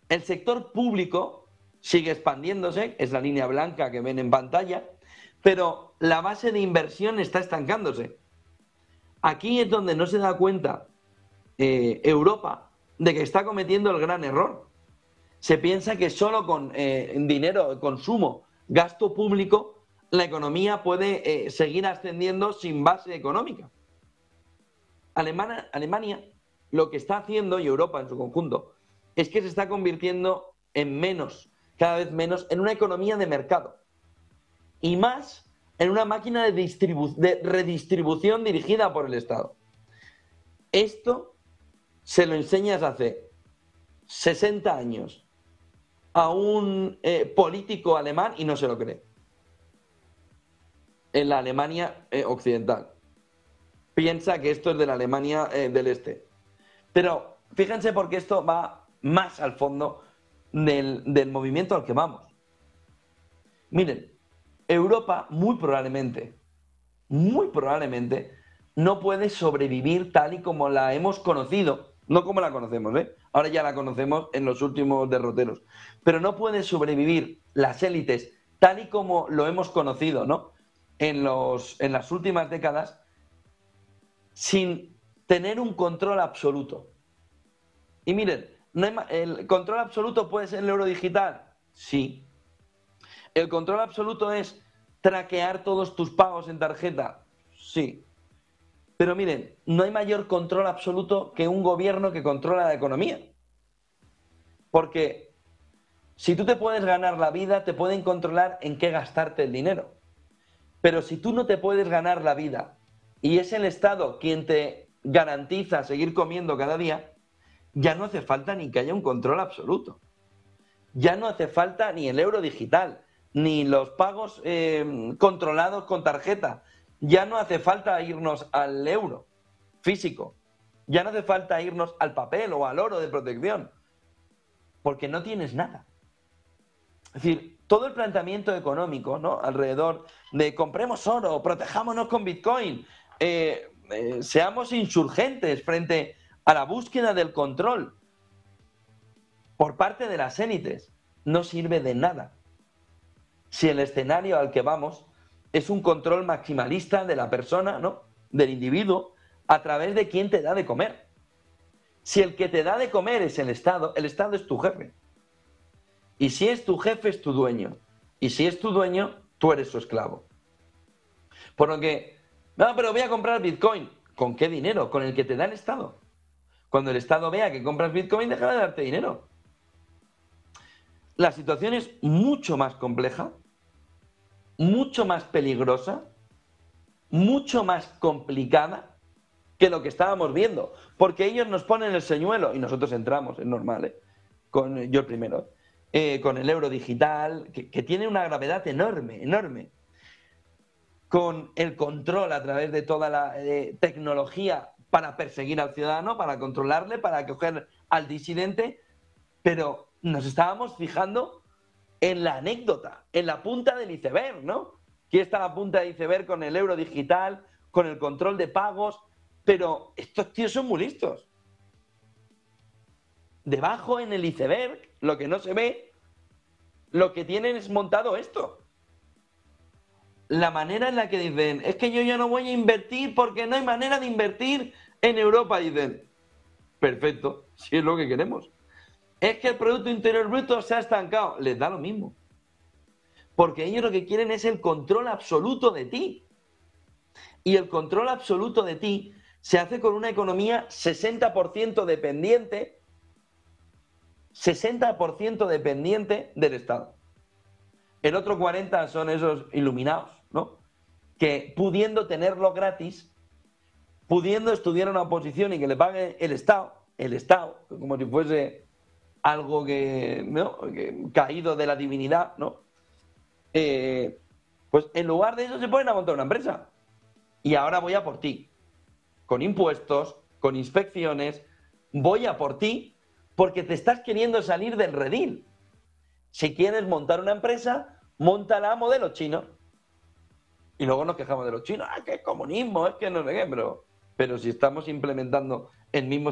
El sector público sigue expandiéndose, es la línea blanca que ven en pantalla, pero la base de inversión está estancándose. Aquí es donde no se da cuenta Europa de que está cometiendo el gran error. Se piensa que solo con dinero, consumo, gasto público, la economía puede seguir ascendiendo sin base económica. Alemania lo que está haciendo, y Europa en su conjunto, es que se está convirtiendo en menos, cada vez menos, en una economía de mercado. Y más en una máquina de redistribución dirigida por el Estado. Esto se lo enseñas hace 60 años a un político alemán y no se lo cree. En la Alemania occidental. Piensa que esto es de la Alemania del Este. Pero fíjense porque esto va más al fondo del movimiento al que vamos. Miren, Europa muy probablemente, no puede sobrevivir tal y como la hemos conocido, no como la conocemos, ¿eh? Ahora ya la conocemos en los últimos derroteros, pero no puede sobrevivir las élites tal y como lo hemos conocido, ¿no? En las últimas décadas, sin tener un control absoluto. Y miren, ¿el control absoluto puede ser el euro digital? Sí. ¿El control absoluto es traquear todos tus pagos en tarjeta? Sí. Pero miren, no hay mayor control absoluto que un gobierno que controla la economía. Porque si tú te puedes ganar la vida, te pueden controlar en qué gastarte el dinero. Pero si tú no te puedes ganar la vida y es el Estado quien te garantiza seguir comiendo cada día, ya no hace falta ni que haya un control absoluto. Ya no hace falta ni el euro digital, ni los pagos controlados con tarjeta. Ya no hace falta irnos al euro físico. Ya no hace falta irnos al papel o al oro de protección. Porque no tienes nada. Es decir, todo el planteamiento económico, ¿no?, alrededor de compremos oro, protejámonos con Bitcoin, seamos insurgentes frente a la búsqueda del control por parte de las élites, no sirve de nada si el escenario al que vamos es un control maximalista de la persona, ¿no?, del individuo, a través de quien te da de comer. Si el que te da de comer es el Estado es tu jefe. Y si es tu jefe, es tu dueño. Y si es tu dueño, tú eres su esclavo. Por lo que, no, pero voy a comprar Bitcoin. ¿Con qué dinero? Con el que te da el Estado. Cuando el Estado vea que compras Bitcoin, dejará de darte dinero. La situación es mucho más compleja, mucho más peligrosa, mucho más complicada que lo que estábamos viendo. Porque ellos nos ponen el señuelo y nosotros entramos, es normal, ¿eh? Yo el primero, con el euro digital, que tiene una gravedad enorme, enorme. Con el control a través de toda la tecnología para perseguir al ciudadano, para controlarle, para coger al disidente, pero nos estábamos fijando en la anécdota, en la punta del iceberg, ¿no? Aquí está la punta del iceberg con el euro digital, con el control de pagos, pero estos tíos son muy listos. Debajo en el iceberg, lo que no se ve, lo que tienen es montado esto. La manera en la que dicen, es que yo ya no voy a invertir porque no hay manera de invertir en Europa, dicen, perfecto, si es lo que queremos. Es que el Producto Interior Bruto se ha estancado, les da lo mismo. Porque ellos lo que quieren es el control absoluto de ti. Y el control absoluto de ti se hace con una economía 60% dependiente, 60% dependiente del Estado. El otro 40% son esos iluminados, ¿no?, que pudiendo tenerlo gratis, pudiendo estudiar una oposición y que le pague el Estado, como si fuese algo que, ¿no?, que caído de la divinidad, ¿no?, pues en lugar de eso se ponen a montar una empresa. Y ahora voy a por ti, con impuestos, con inspecciones, voy a por ti porque te estás queriendo salir del redil. Si quieres montar una empresa, móntala a modelo chino. Y luego nos quejamos de los chinos, que es comunismo, es que no sé qué, pero si estamos implementando el mismo